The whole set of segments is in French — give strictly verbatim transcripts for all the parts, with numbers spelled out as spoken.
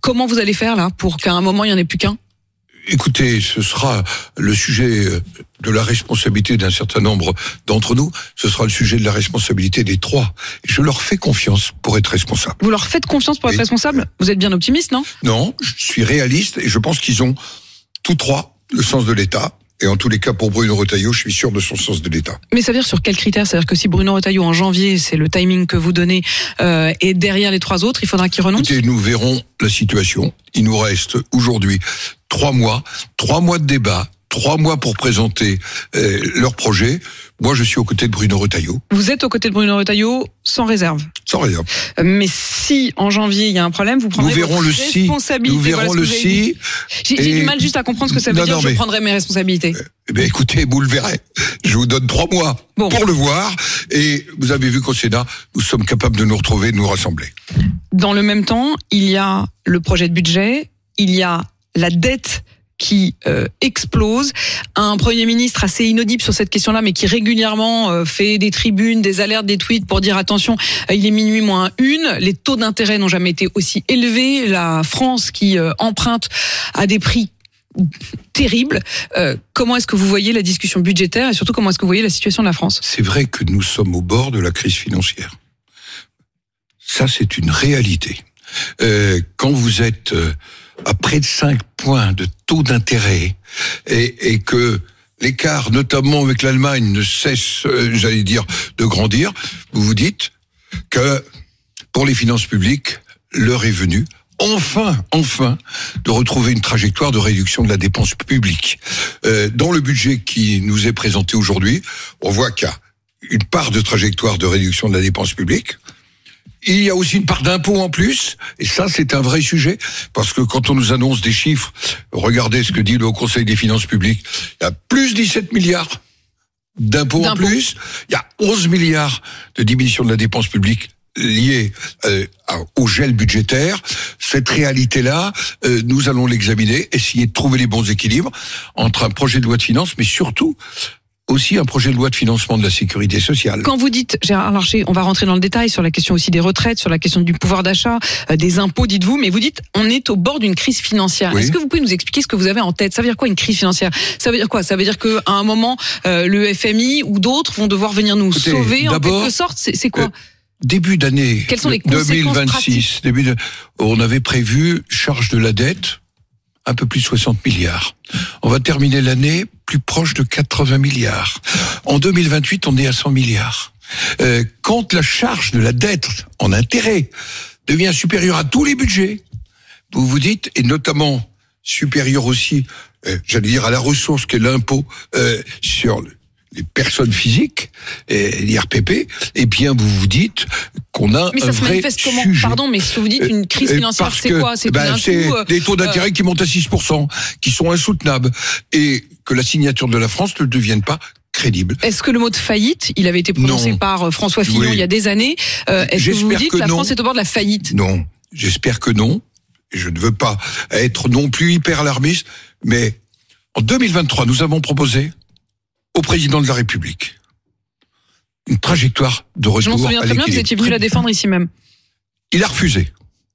comment vous allez faire là pour qu'à un moment il n'y en ait plus qu'un ? Écoutez, ce sera le sujet de la responsabilité d'un certain nombre d'entre nous. Ce sera le sujet de la responsabilité des trois. Je leur fais confiance pour être responsable. Vous leur faites confiance pour être oui. responsable ? Vous êtes bien optimiste, non ? Non, je suis réaliste et je pense qu'ils ont tous trois le sens de l'État. Et en tous les cas, pour Bruno Retailleau, je suis sûr de son sens de l'État. Mais ça veut dire sur quels critères ? C'est-à-dire que si Bruno Retailleau, en janvier, c'est le timing que vous donnez, euh, et derrière les trois autres, il faudra qu'il renonce ? Écoutez, nous verrons la situation. Il nous reste aujourd'hui trois mois, trois mois de débat, trois mois pour présenter euh, leur projet. Moi, je suis aux côtés de Bruno Retailleau. Vous êtes aux côtés de Bruno Retailleau sans réserve ? Sans réserve. Euh, mais si, en janvier, il y a un problème, vous prendrez nous verrons votre le si. responsabilité. Nous verrons voilà le si. J'ai, j'ai et... du mal juste à comprendre ce que ça veut non, dire, non, je mais... prendrai mes responsabilités. Eh bien, écoutez, vous le verrez. Je vous donne trois mois bon. pour le voir. Et vous avez vu qu'au Sénat, nous sommes capables de nous retrouver, de nous rassembler. Dans le même temps, il y a le projet de budget, il y a la dette qui euh, explose, un Premier ministre assez inaudible sur cette question-là, mais qui régulièrement euh, fait des tribunes, des alertes, des tweets pour dire attention, euh, il est minuit moins une, les taux d'intérêt n'ont jamais été aussi élevés, la France qui euh, emprunte à des prix terribles. Euh, comment est-ce que vous voyez la discussion budgétaire et surtout comment est-ce que vous voyez la situation de la France ? C'est vrai que nous sommes au bord de la crise financière. Ça, c'est une réalité. Euh, quand vous êtes euh, à près de cinq points de taux d'intérêt et, et que l'écart, notamment avec l'Allemagne, ne cesse, euh, j'allais dire, de grandir, vous vous dites que pour les finances publiques, l'heure est venue, enfin, enfin, de retrouver une trajectoire de réduction de la dépense publique. Euh, dans le budget qui nous est présenté aujourd'hui, on voit qu'il y a une part de trajectoire de réduction de la dépense publique. Il y a aussi une part d'impôt en plus, et ça c'est un vrai sujet, parce que quand on nous annonce des chiffres, regardez ce que dit le Haut Conseil des finances publiques, il y a plus dix-sept milliards d'impôts en plus, il y a onze milliards de diminution de la dépense publique liée euh, au gel budgétaire. Cette réalité-là, euh, nous allons l'examiner, essayer de trouver les bons équilibres entre un projet de loi de finances, mais surtout aussi un projet de loi de financement de la sécurité sociale. Quand vous dites, Gérard Larcher, on va rentrer dans le détail sur la question aussi des retraites, sur la question du pouvoir d'achat, euh, des impôts, dites-vous, mais vous dites, on est au bord d'une crise financière. Oui. Est-ce que vous pouvez nous expliquer ce que vous avez en tête ? Ça veut dire quoi une crise financière ? Ça veut dire quoi ? Ça veut dire qu'à un moment, euh, le F M I ou d'autres vont devoir venir nous Écoutez, sauver en quelque sorte ? C'est, c'est quoi euh, Début d'année Quelles sont les deux mille vingt-six, pratiques ? début de, on avait prévu charge de la dette un peu plus de soixante milliards. On va terminer l'année plus proche de quatre-vingts milliards. En deux mille vingt-huit, on est à cent milliards. Euh, quand la charge de la dette en intérêt devient supérieure à tous les budgets, vous vous dites, et notamment supérieure aussi, euh, j'allais dire à la ressource qu'est l'impôt euh, sur le les personnes physiques, l'I R P P, eh bien vous vous dites qu'on a mais un vrai sujet. Mais ça se manifeste comment ? Pardon, mais si vous dites une crise financière, c'est que, quoi ? C'est, ben, c'est coup, des taux d'intérêt euh... qui montent à six pour cent, qui sont insoutenables, et que la signature de la France ne devienne pas crédible. Est-ce que le mot de faillite, il avait été prononcé non. par François Fillon oui. il y a des années, euh, est-ce J'espère que vous vous dites que la non. France est au bord de la faillite ? Non, j'espère que non. Je ne veux pas être non plus hyper alarmiste, mais en deux mille vingt-trois, nous avons proposé au président de la République une trajectoire de retour à l'équilibre. Je m'en souviens très bien, vous étiez venu la défendre ici même. Il a refusé.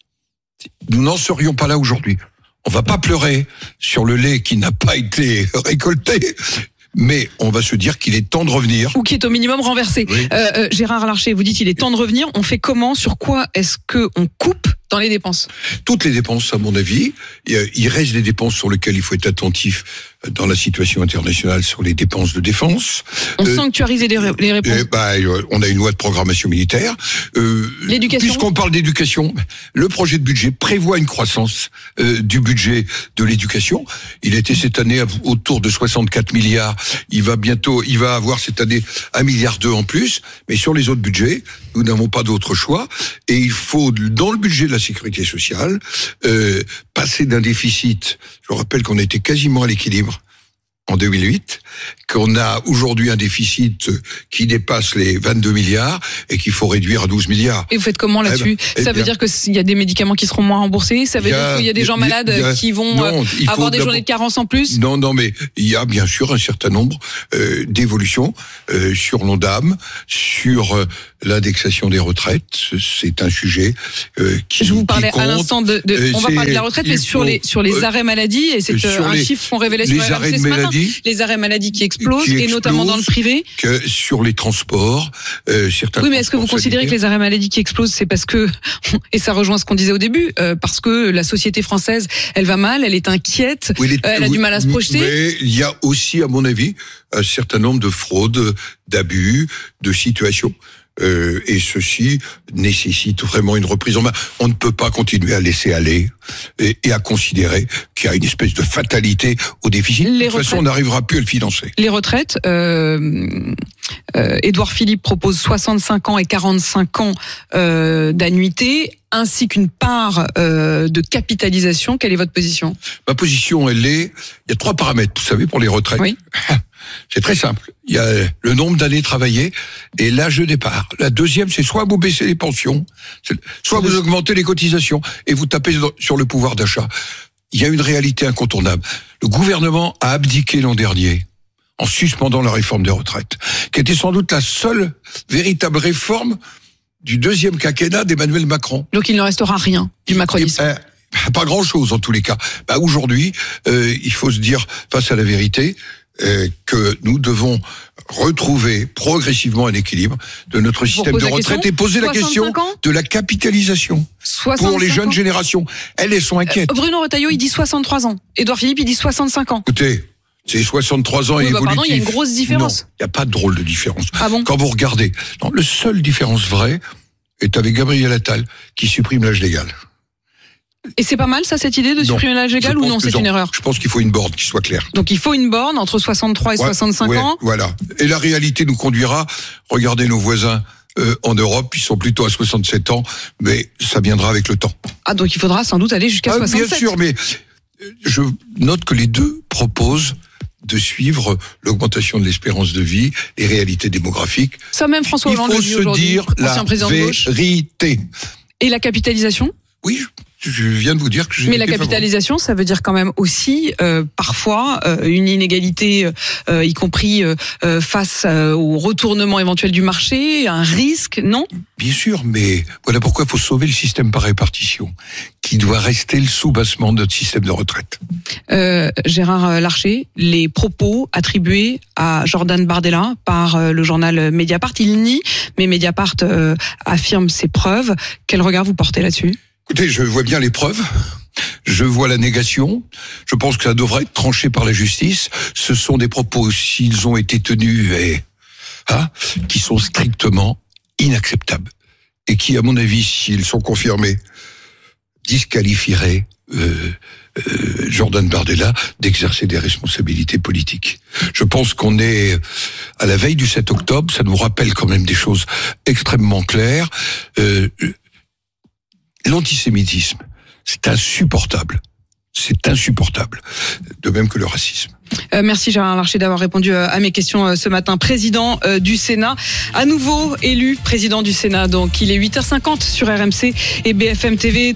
Nous n'en serions pas là aujourd'hui. On va pas pleurer sur le lait qui n'a pas été récolté, mais on va se dire qu'il est temps de revenir. Ou qui est au minimum renversé. Oui. Euh, euh, Gérard Larcher, vous dites qu'il est temps de revenir. On fait comment ? Sur quoi est-ce qu'on coupe dans les dépenses ? Toutes les dépenses, à mon avis. Il reste des dépenses sur lesquelles il faut être attentif dans la situation internationale, sur les dépenses de défense. On euh, sanctuarise les, ré- les réponses. Euh, bah, on a une loi de programmation militaire. Euh, L'éducation. Puisqu'on parle d'éducation, le projet de budget prévoit une croissance euh, du budget de l'éducation. Il était cette année autour de soixante-quatre milliards. Il va bientôt, il va avoir cette année un milliard deux en plus. Mais sur les autres budgets, nous n'avons pas d'autre choix. Et il faut, dans le budget de la sécurité sociale, euh, passer d'un déficit. Je rappelle qu'on était quasiment à l'équilibre en deux mille huit, qu'on a aujourd'hui un déficit qui dépasse les vingt-deux milliards et qu'il faut réduire à douze milliards. Et vous faites comment là-dessus ? eh ben, Ça eh veut bien. dire qu'il y a des médicaments qui seront moins remboursés ? Ça veut a, dire qu'il y a des gens malades a, qui vont non, avoir des journées de carence en plus ? Non, non, mais il y a bien sûr un certain nombre euh, d'évolutions euh, sur l'Ondam, sur l'indexation des retraites. C'est un sujet euh, qui Je vous parlais qui compte. à l'instant de, de Euh, on va c'est- parler de la retraite, mais il sur faut, les sur les euh, arrêts maladie, et c'est sur un les- chiffre qu'on révélait sur les R M C arrêts de ce matin. maladie Les arrêts maladie qui explosent, qui et notamment dans le explosent, privé. que sur les transports, euh, certains. Oui, mais est-ce que vous transports considérez que sanitaires- les arrêts maladie qui explosent, c'est parce que, et ça rejoint ce qu'on disait au début, euh, parce que la société française, elle va mal, elle est inquiète, Oui, les- euh, elle a oui, du mal à se projeter. Mais il y a aussi, à mon avis, un certain nombre de fraudes, d'abus, de situations. Euh, et ceci nécessite vraiment une reprise en main. On ne peut pas continuer à laisser aller et, et à considérer qu'il y a une espèce de fatalité au déficit. Les de toute façon, retraites- on n'arrivera plus à le financer. Les retraites, euh, euh, Édouard Philippe propose soixante-cinq ans et quarante-cinq ans euh, d'annuité, ainsi qu'une part euh, de capitalisation. Quelle est votre position ? Ma position, elle est... Il y a trois paramètres, vous savez, pour les retraites. Oui. C'est très simple. Il y a le nombre d'années travaillées et l'âge de départ. La deuxième, c'est soit vous baissez les pensions, soit vous augmentez les cotisations et vous tapez sur le pouvoir d'achat. Il y a une réalité incontournable. Le gouvernement a abdiqué l'an dernier en suspendant la réforme des retraites, qui était sans doute la seule véritable réforme du deuxième quinquennat d'Emmanuel Macron. Donc il ne restera rien du macronisme. Et, euh, pas grand-chose en tous les cas. Bah, aujourd'hui, euh, il faut se dire face à la vérité euh, que nous devons retrouver progressivement un équilibre de notre système de retraite et poser la question de la capitalisation pour les jeunes ans. générations. Elles, elles sont inquiètes. Euh, Bruno Retailleau, il dit soixante-trois ans. Édouard Philippe, il dit soixante-cinq ans. Écoutez, c'est soixante-trois ans oui, et bah évolutif. Pardon, il y a une grosse différence. Non, il n'y a pas de drôle de différence. Ah bon ? Quand vous regardez, non, le seule différence vraie est avec Gabriel Attal qui supprime l'âge légal. Et c'est pas mal ça, cette idée de supprimer l'âge légal, ou non, c'est une erreur ? Je pense qu'il faut une borne qui soit claire. Donc il faut une borne entre soixante-trois et Ouais, soixante-cinq ouais, ans. Voilà. Et la réalité nous conduira, regardez nos voisins euh, en Europe, ils sont plutôt à soixante-sept ans, mais ça viendra avec le temps. Ah, donc il faudra sans doute aller jusqu'à Ah, soixante-sept. bien sûr, mais je note que les deux proposent de suivre l'augmentation de l'espérance de vie, les réalités démographiques. Ça même François Hollande le dit Il faut se aujourd'hui, dire la ancien président de gauche. vérité. Et la capitalisation ? Oui, je viens de vous dire que j'ai Mais la capitalisation, ça veut dire quand même aussi euh, parfois euh, une inégalité, euh, y compris euh, face euh, au retournement éventuel du marché, un risque, non ? Bien sûr, mais voilà pourquoi il faut sauver le système par répartition, qui doit rester le sous-bassement de notre système de retraite. Euh, Gérard Larcher, les propos attribués à Jordan Bardella par euh, le journal Mediapart, il nie, mais Mediapart euh, affirme ses preuves. Quel regard vous portez là-dessus ? Écoutez, je vois bien les preuves. Je vois la négation. Je pense que ça devrait être tranché par la justice. Ce sont des propos, s'ils ont été tenus, et, hein, qui sont strictement inacceptables. Et qui, à mon avis, s'ils sont confirmés, disqualifieraient euh, euh, Jordan Bardella d'exercer des responsabilités politiques. Je pense qu'on est à la veille du sept octobre. Ça nous rappelle quand même des choses extrêmement claires. Euh, L'antisémitisme, c'est insupportable. C'est insupportable. De même que le racisme. Euh, merci Gérard Larcher d'avoir répondu à mes questions euh, ce matin. Président euh, du Sénat, à nouveau élu président du Sénat. Donc il est huit heures cinquante sur R M C et B F M T V.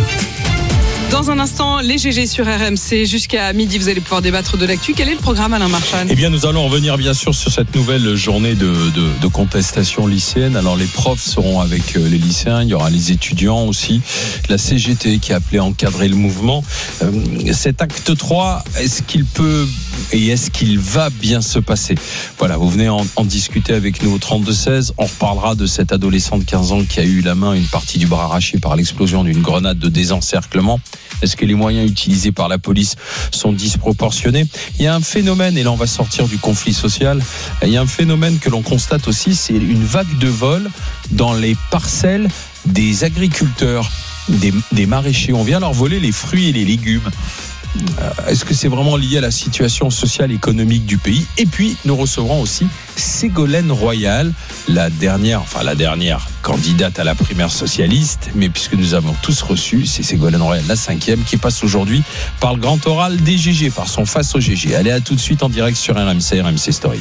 Dans un instant, les G G sur R M C. Jusqu'à midi, vous allez pouvoir débattre de l'actu. Quel est le programme, Alain Marchal ? Eh bien, nous allons revenir bien sûr sur cette nouvelle journée de, de, de contestation lycéenne. Alors, les profs seront avec les lycéens. Il y aura les étudiants aussi. La C G T qui a appelé à encadrer le mouvement. Euh, cet acte trois, est-ce qu'il peut et est-ce qu'il va bien se passer ? Voilà, vous venez en, en discuter avec nous au trente-deux seize. On reparlera de cet adolescent de quinze ans qui a eu la main, une partie du bras arrachée par l'explosion d'une grenade de désencerclement. Est-ce que les moyens utilisés par la police sont disproportionnés ? Il y a un phénomène, et là on va sortir du conflit social, il y a un phénomène que l'on constate aussi, c'est une vague de vol dans les parcelles des agriculteurs, des, des maraîchers. On vient leur voler les fruits et les légumes. Est-ce que c'est vraiment lié à la situation sociale et économique du pays ? Et puis, nous recevrons aussi Ségolène Royal, la dernière, enfin la dernière candidate à la primaire socialiste, mais puisque nous avons tous reçu, c'est Ségolène Royal, la cinquième, qui passe aujourd'hui par le grand oral des G G, par son face au G G. Allez, à tout de suite en direct sur R M C, R M C Story.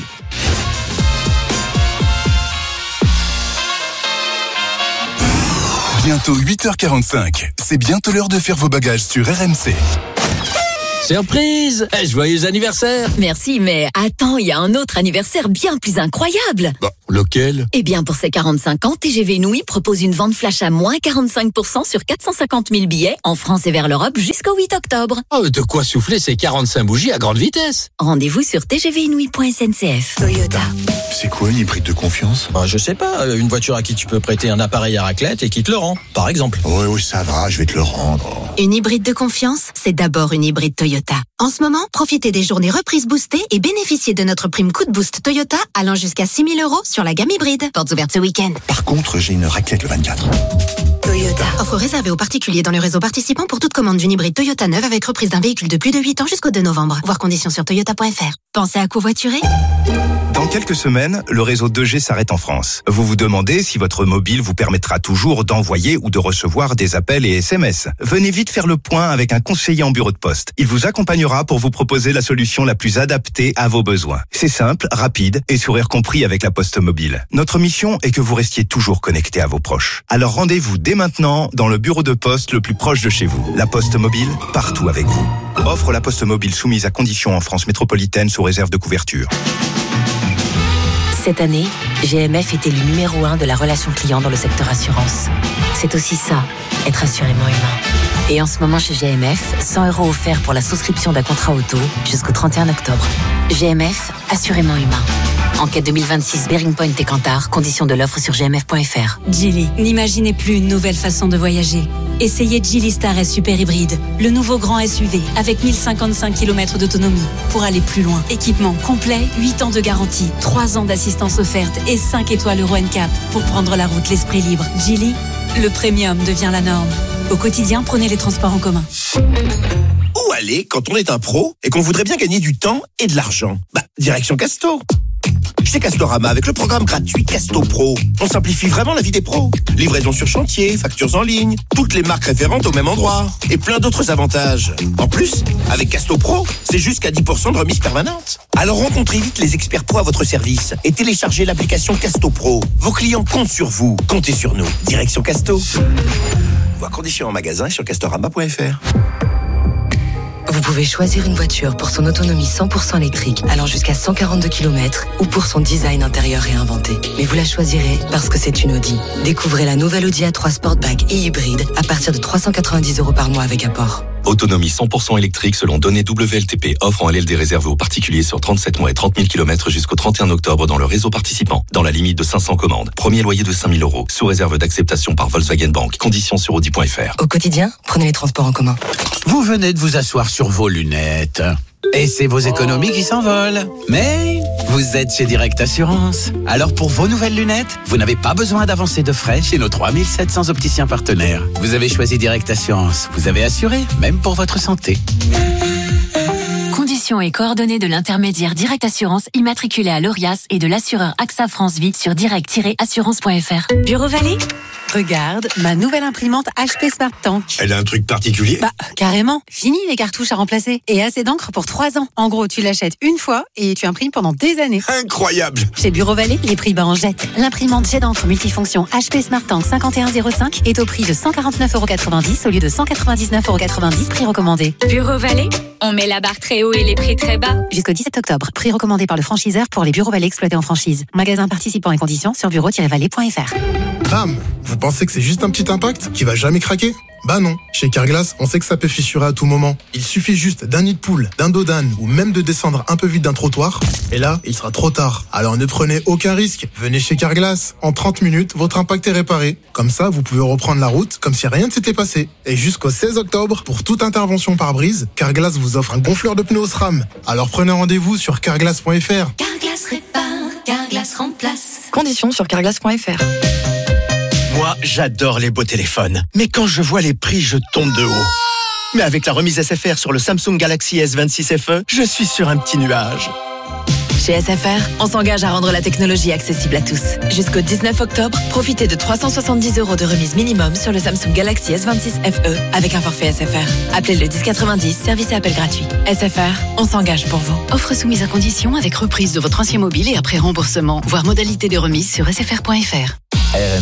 Bientôt huit heures quarante-cinq. C'est bientôt l'heure de faire vos bagages sur R M C. Surprise! Joyeux anniversaire! Merci, mais attends, il y a un autre anniversaire bien plus incroyable. Bah, lequel? Eh bien, pour ses quarante-cinq ans, T G V Inouï propose une vente flash à moins quarante-cinq pour cent sur quatre cent cinquante mille billets en France et vers l'Europe jusqu'au huit octobre. Oh, de quoi souffler ces quarante-cinq bougies à grande vitesse. Rendez-vous sur t g v inouï point s n c f. Toyota. C'est quoi une hybride de confiance? Bah, je sais pas, une voiture à qui tu peux prêter un appareil à raclette et qui te le rend, par exemple. Oui, oui, ça va, je vais te le rendre. Une hybride de confiance, c'est d'abord une hybride Toyota. En ce moment, profitez des journées reprises boostées et bénéficiez de notre prime coup de boost Toyota allant jusqu'à six mille euros sur la gamme hybride. Portes ouvertes ce week-end. Par contre, j'ai une raclette le vingt-quatre. Toyota. Offre réservée aux particuliers dans le réseau participant pour toute commande d'une hybride Toyota neuve avec reprise d'un véhicule de plus de huit ans jusqu'au deux novembre. Voir conditions sur toyota point f r. Pensez à covoiturer? Dans quelques semaines, le réseau deux G s'arrête en France. Vous vous demandez si votre mobile vous permettra toujours d'envoyer ou de recevoir des appels et S M S. Venez vite faire le point avec un conseiller en bureau de poste. Il vous accompagnera pour vous proposer la solution la plus adaptée à vos besoins. C'est simple, rapide et sourire compris avec la Poste Mobile. Notre mission est que vous restiez toujours connecté à vos proches. Alors rendez-vous dès maintenant dans le bureau de poste le plus proche de chez vous. La Poste Mobile, partout avec vous. Offre la Poste Mobile soumise à conditions en France métropolitaine sous réserve de couverture. Cette année, G M F était le numéro un de la relation client dans le secteur assurance. C'est aussi ça, être assurément humain. Et en ce moment chez G M F, cent euros offerts pour la souscription d'un contrat auto jusqu'au trente et un octobre. G M F, assurément humain. Enquête deux mille vingt-six, Bearing Point et Kantar, conditions de l'offre sur g m f point f r. Geely, n'imaginez plus une nouvelle façon de voyager. Essayez Geely Star S Super Hybride, le nouveau grand S U V avec mille cinquante-cinq kilomètres d'autonomie pour aller plus loin. Équipement complet, huit ans de garantie, trois ans d'assistance offerte et cinq étoiles Euro N C A P pour prendre la route l'esprit libre. Geely, le premium devient la norme. Au quotidien, prenez les transports en commun. Où aller quand on est un pro et qu'on voudrait bien gagner du temps et de l'argent? Bah, direction Casto. Chez Castorama, avec le programme gratuit Casto Pro, on simplifie vraiment la vie des pros. Livraison sur chantier, factures en ligne, toutes les marques référentes au même endroit et plein d'autres avantages. En plus, avec Casto Pro, c'est jusqu'à dix pour cent de remise permanente. Alors rencontrez vite les experts pro à votre service et téléchargez l'application Casto Pro. Vos clients comptent sur vous, comptez sur nous. Direction Casto. Voir conditions en magasin et sur castorama point f r. Vous pouvez choisir une voiture pour son autonomie cent pour cent électrique allant jusqu'à cent quarante-deux kilomètres ou pour son design intérieur réinventé. Mais vous la choisirez parce que c'est une Audi. Découvrez la nouvelle Audi A trois Sportback et hybride à partir de trois cent quatre-vingt-dix euros par mois avec apport. Autonomie cent pour cent électrique selon données W L T P. Offre en L L D réservée aux particuliers sur trente-sept mois et trente mille kilomètres jusqu'au trente et un octobre dans le réseau participant. Dans la limite de cinq cents commandes. Premier loyer de cinq mille euros. Sous réserve d'acceptation par Volkswagen Bank. Conditions sur audi point f r. Au quotidien, prenez les transports en commun. Vous venez de vous asseoir sur vos lunettes. Et c'est vos économies qui s'envolent. Mais vous êtes chez Direct Assurance. Alors pour vos nouvelles lunettes, vous n'avez pas besoin d'avancer de frais chez nos trois mille sept cents opticiens partenaires. Vous avez choisi Direct Assurance. Vous avez assuré, même pour votre santé. Conditions et coordonnées de l'intermédiaire Direct Assurance immatriculé à l'Orias et de l'assureur AXA France Vie sur direct tiret assurance point f r. Bureau Vallée? Regarde, ma nouvelle imprimante H P Smart Tank. Elle a un truc particulier? Bah, carrément. Fini les cartouches à remplacer. Et assez d'encre pour trois ans. En gros, tu l'achètes une fois et tu imprimes pendant des années. Incroyable! Chez Bureau Vallée, les prix bas en jette. L'imprimante jet d'encre multifonction H P Smart Tank cinquante et un zéro cinq est au prix de cent quarante-neuf euros quatre-vingt-dix au lieu de cent quatre-vingt-dix-neuf euros quatre-vingt-dix, prix recommandé. Bureau Vallée, on met la barre très haut et les prix très bas. Jusqu'au dix-sept octobre, prix recommandé par le franchiseur pour les Bureaux Vallée exploités en franchise. Magasin participant et conditions sur bureau tiret vallée point f r. Bam! Vous pensez que c'est juste un petit impact qui va jamais craquer? Bah non. Chez Carglass, on sait que ça peut fissurer à tout moment. Il suffit juste d'un nid de poule, d'un dos d'âne ou même de descendre un peu vite d'un trottoir. Et là, il sera trop tard. Alors ne prenez aucun risque. Venez chez Carglass. En trente minutes, votre impact est réparé. Comme ça, vous pouvez reprendre la route comme si rien ne s'était passé. Et jusqu'au seize octobre, pour toute intervention par brise, Carglass vous offre un gonfleur de pneus au SRAM. Alors prenez rendez-vous sur carglass point f r. Carglass répare, Carglass remplace. Conditions sur carglass point f r. Moi, j'adore les beaux téléphones. Mais quand je vois les prix, je tombe de haut. Mais avec la remise S F R sur le Samsung Galaxy S vingt-six F E, je suis sur un petit nuage. Chez S F R, on s'engage à rendre la technologie accessible à tous. Jusqu'au dix-neuf octobre, profitez de trois cent soixante-dix euros de remise minimum sur le Samsung Galaxy S vingt-six F E avec un forfait S F R. Appelez le dix quatre-vingt-dix, service et appel gratuit. S F R, on s'engage pour vous. Offre soumise à condition avec reprise de votre ancien mobile et après remboursement. Voir modalité de remise sur s f r point f r. R M